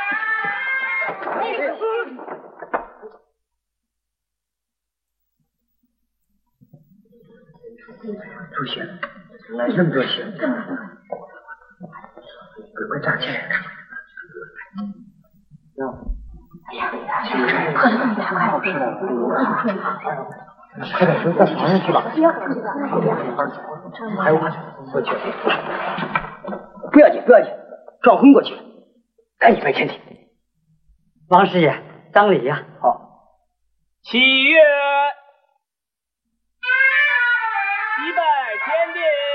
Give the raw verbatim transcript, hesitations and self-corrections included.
出血了，那么多血，鬼怪炸起来了。 哎呀，快点，快点，快点！ 快点，就到床上去吧。 不要这个， 还有过去，不要紧，不要紧，撞昏过去，赶紧拜天地。 王师爷，当礼呀！ 好。 七月，祭拜天地。